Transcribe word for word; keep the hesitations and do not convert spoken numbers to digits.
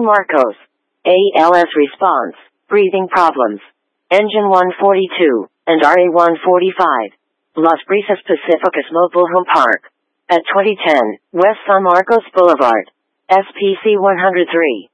Marcos. A L S response, breathing problems. Engine one forty-two, and R A one forty-five. Las Brisas Pacificas Mobile Home Park. At twenty ten, West San Marcos Boulevard. S P C one oh three.